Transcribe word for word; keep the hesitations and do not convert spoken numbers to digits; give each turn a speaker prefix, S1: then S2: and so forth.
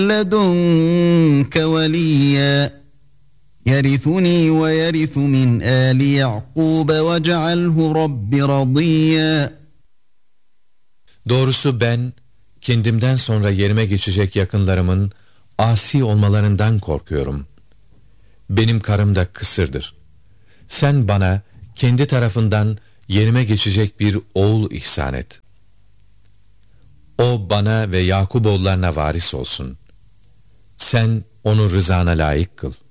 S1: لَدُنْكَ وَلِيًّا يَرِثُنِي وَيَرِثُ مِنْ آلِ يَعْقُوبَ وَاجْعَلْهُ رَبِّ رَضِيًّا.
S2: Doğrusu ben kendimden sonra yerime geçecek yakınlarımın asi olmalarından korkuyorum. Benim karım da kısırdır. Sen bana kendi tarafından yerime geçecek bir oğul ihsan et. O bana ve Yakuboğullarına varis olsun. Sen onu rızana layık kıl.